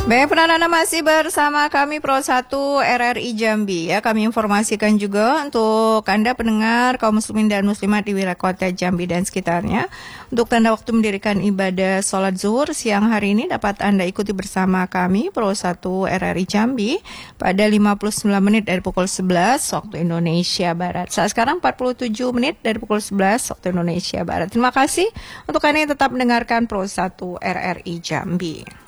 Baik, penanda masih bersama kami Pro 1 RRI Jambi ya. Kami informasikan juga untuk Anda pendengar kaum muslimin dan muslimat di wilayah kota Jambi dan sekitarnya. Untuk tanda waktu mendirikan ibadah sholat zuhur siang hari ini dapat Anda ikuti bersama kami Pro 1 RRI Jambi pada 59 menit dari pukul 11 waktu Indonesia Barat. Saat sekarang 47 menit dari pukul 11 waktu Indonesia Barat. Terima kasih untuk Anda yang tetap mendengarkan Pro 1 RRI Jambi.